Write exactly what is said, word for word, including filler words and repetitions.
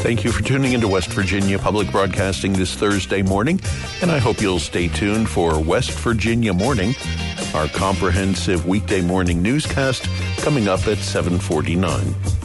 Thank you for tuning into West Virginia Public Broadcasting this Thursday morning, and I hope you'll stay tuned for West Virginia Morning, our comprehensive weekday morning newscast coming up at seven forty-nine.